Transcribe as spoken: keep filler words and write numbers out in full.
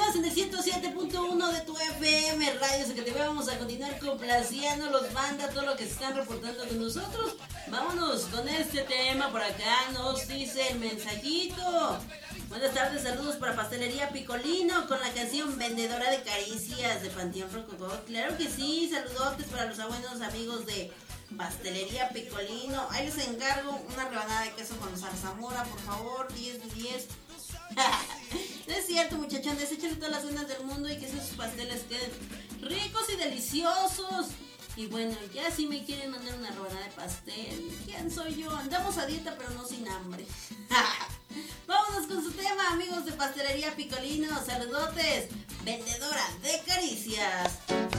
Estás en el ciento siete punto uno de tu F M Radio, así que te vamos a continuar complaciendo los bandas, todo lo que se están reportando con nosotros. Vámonos con este tema. Por acá nos dice el mensajito. Buenas tardes, saludos para Pastelería Picolino con la canción Vendedora de Caricias de Panteón Rococó. Claro que sí, saludotes para los buenos amigos de Pastelería Picolino. Ahí les encargo una rebanada de queso con zarzamora, por favor, diez de diez. No es cierto, muchachón, deséchale todas las ganas del mundo y que esos pasteles queden ricos y deliciosos. Y bueno, ya si me quieren mandar una rebanada de pastel, ¿quién soy yo? Andamos a dieta pero no sin hambre. Vámonos con su tema, amigos de Pastelería Picolino. Saludotes, Vendedora de Caricias.